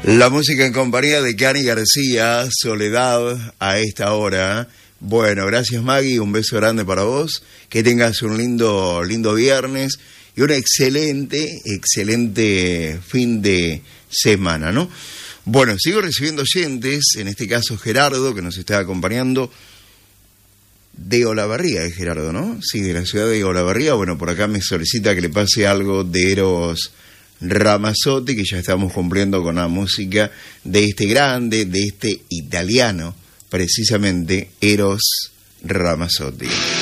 La música en compañía de Cani García, Soledad, a esta hora. Bueno, gracias Maggie, un beso grande para vos, que tengas un lindo viernes y un excelente fin de semana, ¿no? Bueno, sigo recibiendo oyentes, en este caso Gerardo, que nos está acompañando de Olavarría, es Gerardo, ¿no? Sí, de la ciudad de Olavarría. Bueno, por acá me solicita que le pase algo de Eros Ramazzotti, que ya estamos cumpliendo con la música de este grande, de este italiano, precisamente Eros Ramazzotti.